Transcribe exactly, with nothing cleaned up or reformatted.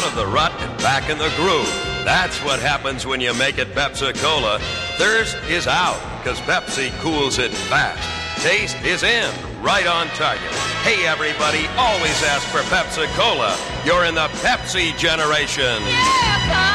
of the rut and back in the groove. That's what happens when you make it Pepsi-Cola. Thirst is out, because Pepsi cools it fast. Taste is in, right on target. Hey, everybody, always ask for Pepsi-Cola. You're in the Pepsi generation. Yeah,